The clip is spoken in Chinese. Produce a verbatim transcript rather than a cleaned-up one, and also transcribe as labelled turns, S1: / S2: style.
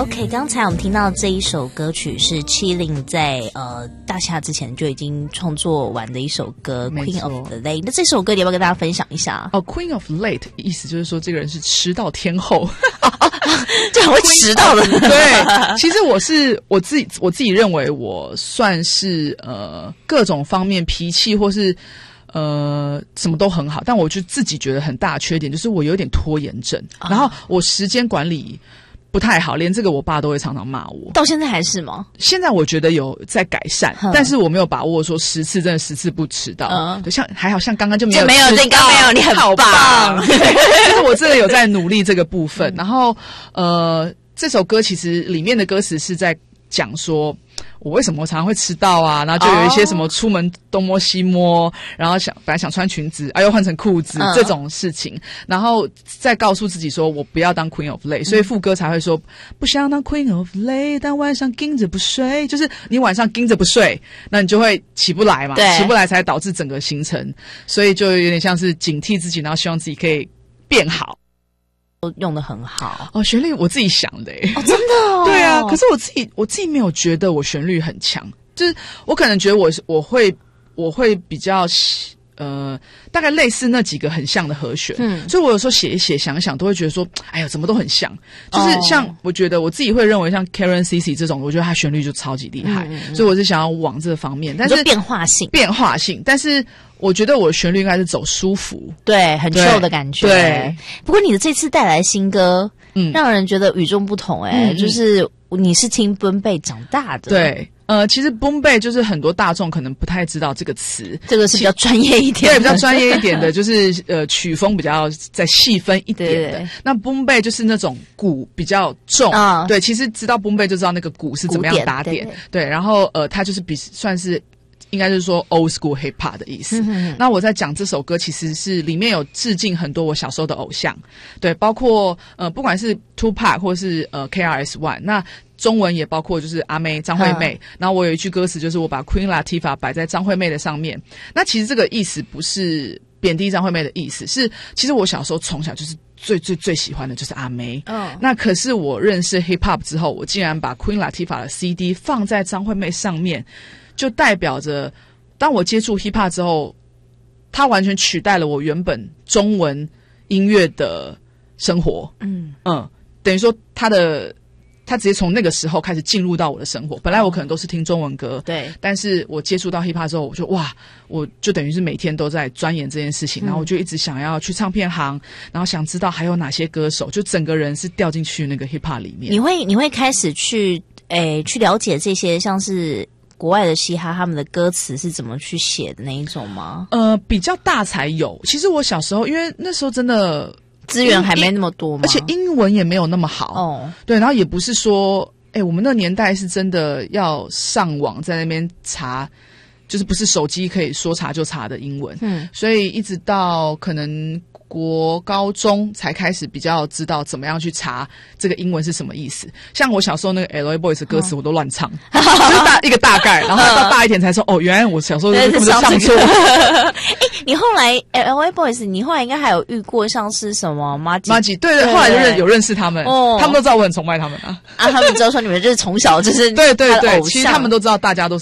S1: OK， 刚才我们听到这一首歌曲是Chillies在呃大夏之前就已经创作完的一首歌 Queen of the Late。那这首歌你要不要跟大家分享一下？
S2: 哦 ，Queen of Late 意思就是说这个人是迟到天后，
S1: 就很会迟到的。
S2: 对，其实我是我自己我自己认为我算是呃各种方面脾气或是。呃，什么都很好，但我就自己觉得很大的缺点就是我有点拖延症，啊、然后我时间管理不太好，连这个我爸都会常常骂我。
S1: 到现在还是吗？
S2: 现在我觉得有在改善，但是我没有把握说十次真的十次不迟到。嗯，像还好像刚刚就没有
S1: 没有，这刚没有，你很棒。
S2: 棒就是我真的有在努力这个部分。然后呃，这首歌其实里面的歌词是在讲说。我为什么常常会迟到啊？然后就有一些什么出门东摸西摸， oh. 然后想本来想穿裙子，啊又换成裤子、嗯、这种事情，然后再告诉自己说我不要当 Queen of Late，、嗯、所以副歌才会说不想当 Queen of Late， 但晚上盯着不睡，就是你晚上盯着不睡，那你就会起不来嘛，起不来才导致整个行程，所以就有点像是警惕自己，然后希望自己可以变好。
S1: 都用得很好
S2: 哦，旋律我自己想的诶、欸、
S1: 哦，真的哦，
S2: 对啊，可是我自己我自己没有觉得我旋律很强，就是我可能觉得我我会我会比较呃大概类似那几个很像的和弦，嗯，所以我有时候写一写想一想都会觉得说，哎呀，怎么都很像，就是像、哦、我觉得我自己会认为像 Karen C C 这种，我觉得他旋律就超级厉害，嗯嗯，所以我是想要往这个方面，但是
S1: 变化性
S2: 变化性，但是。我觉得我的旋律应该是走舒服，
S1: 对，很 chill 的感觉。对，不过你的这次带来新歌，嗯，让人觉得与众不同、欸。哎、嗯，就是你是听 Boom Bap 长大的，
S2: 对，呃，其实 Boom Bap 就是很多大众可能不太知道这个词，
S1: 这个是比较专业一点的，
S2: 对，比较专业一点的，就是呃曲风比较再细分一点的。对，那 Boom Bap 就是那种鼓比较重，啊、对，其实知道 Boom Bap 就知道那个鼓是怎么样打点，对, 对, 对，然后呃，它就是比算是。应该就是说 old school hip hop 的意思。嗯、那我在讲这首歌，其实是里面有致敬很多我小时候的偶像，对，包括呃不管是 Tupac 或是呃 K R S One， 那中文也包括就是阿妹张惠妹。嗯、然后我有一句歌词就是我把 Queen Latifah 摆在张惠妹的上面。那其实这个意思不是贬低张惠妹的意思，是其实我小时候从小就是最最最喜欢的就是阿妹。嗯，那可是我认识 hip hop 之后，我竟然把 Queen Latifah 的 C D 放在张惠妹上面。就代表着，当我接触 hip hop 之后，它完全取代了我原本中文音乐的生活。嗯嗯，等于说它的它直接从那个时候开始进入到我的生活。本来我可能都是听中文歌，对，但是我接触到 hip hop 之后，我就哇，我就等于是每天都在钻研这件事情，然后我就一直想要去唱片行，然后想知道还有哪些歌手，就整个人是掉进去那个 hip hop 里面。
S1: 你会你会开始去诶去了解这些像是。国外的嘻哈他们的歌词是怎么去写的那一种吗？
S2: 呃，比较大才有。其实我小时候，因为那时候真的
S1: 资源还没那么多嘛，
S2: 而且英文也没有那么好。哦，对，然后也不是说，哎，我们那年代是真的要上网在那边查，就是不是手机可以说查就查的英文。嗯，所以一直到可能。国高中才开始比较知道怎么样去查这个英文是什么意思。像我小时候那个 L A Boys 的歌词我都乱唱，哦、就是大一个大概，然后到大一点才说哦，原来我小时候根本就唱错。
S1: 哎，你后来 L A Boys， 你后来应该还有遇过像是什么 Magic？
S2: 对对，后来就认有认识他们，哦，他们都知道我很崇拜他们啊。
S1: 啊，他们知道说你们就是从小就是
S2: 对对对，其实他们都知道大家都。